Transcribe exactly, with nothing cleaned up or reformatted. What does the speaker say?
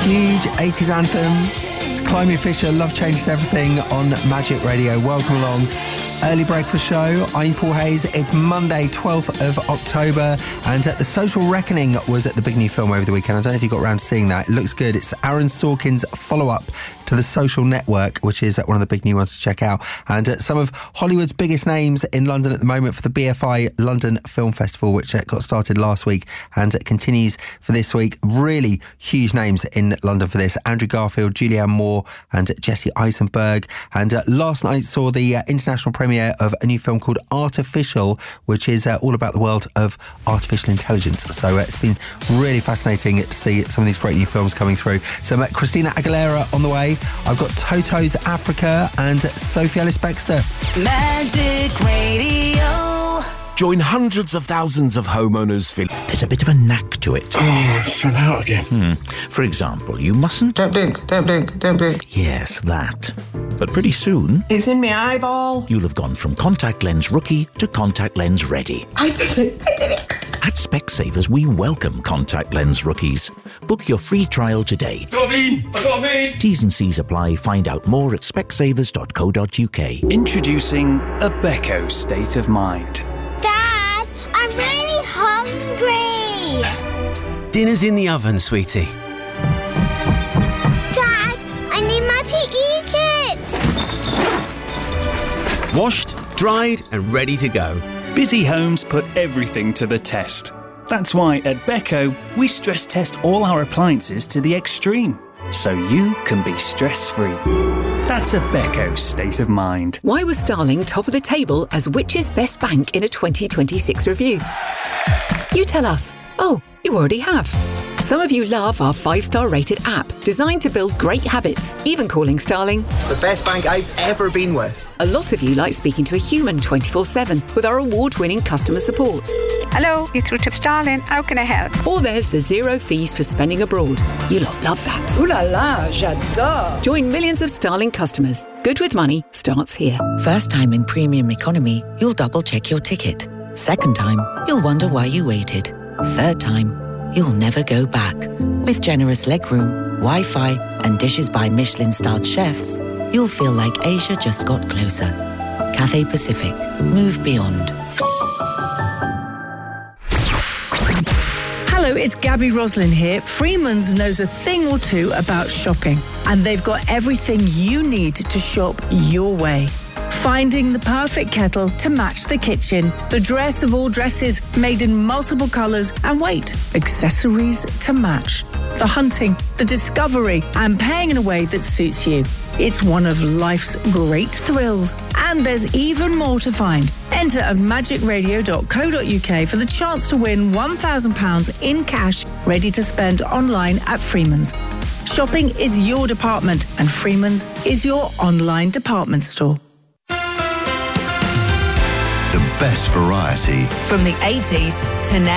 Huge eighties anthem. It's Climate Fisher, Love Changes Everything on Magic Radio. Welcome along. Early Breakfast Show. I'm Paul Hayes. It's Monday, twelfth of October, and uh, The Social Reckoning was at the big new film over the weekend. I don't know if you got around to seeing that. It looks good. It's Aaron Sorkin's follow-up to The Social Network, which is uh, one of the big new ones to check out. And uh, some of Hollywood's biggest names in London at the moment for the B F I London Film Festival, which uh, got started last week and uh, continues for this week. Really huge names in London for this. Andrew Garfield, Julianne Moore and uh, Jesse Eisenberg. And uh, last night saw the uh, international premiere of a new film called Artificial, which is uh, all about the world of artificial intelligence. So uh, it's been really fascinating to see some of these great new films coming through. So uh, Christina Aguilera on the way. I've got Toto's Africa and Sophie Ellis-Bextor. Magic Radio. Join hundreds of thousands of homeowners feel there's a bit of a knack to it. Oh, it's fell out again. Hmm. For example, you mustn't... Don't blink, don't blink, don't blink. Yes, that. But pretty soon... It's in my eyeball. You'll have gone from contact lens rookie to contact lens ready. I did it, I did it. At Specsavers, we welcome contact lens rookies. Book your free trial today. Got me, I got me. T's and C's apply. Find out more at specsavers dot co dot uk. Introducing a Becco State of Mind. Dad, I'm really hungry. Dinner's in the oven, sweetie. Dad, I need my P E kit. Washed, dried and ready to go. Busy homes put everything to the test. That's why at Becco, we stress test all our appliances to the extreme, so you can be stress-free. That's a Becco State of Mind. Why was Starling top of the table as Which's best bank in a twenty twenty-six review? You tell us. Oh, you already have. Some of you love our five-star rated app, designed to build great habits, even calling Starling the best bank I've ever been with. A lot of you like speaking to a human twenty-four seven with our award-winning customer support. Hello, you're through to Starling. How can I help? Or there's the zero fees for spending abroad. You lot love that. Ooh la la, j'adore. Join millions of Starling customers. Good with money starts here. First time in premium economy, you'll double check your ticket. Second time, you'll wonder why you waited. Third time, you'll never go back. With generous legroom, Wi-Fi and dishes by Michelin-starred chefs, you'll feel like Asia just got closer. Cathay Pacific. Move beyond. Hello, it's Gabby Roslin here. Freeman's knows a thing or two about shopping, and they've got everything you need to shop your way. Finding the perfect kettle to match the kitchen, the dress of all dresses made in multiple colours, and wait, accessories to match. The hunting, the discovery, and paying in a way that suits you. It's one of life's great thrills, and there's even more to find. Enter at magic radio dot co dot uk for the chance to win one thousand pounds in cash ready to spend online at Freeman's. Shopping is your department, and Freeman's is your online department store. The best variety. From the eighties to now.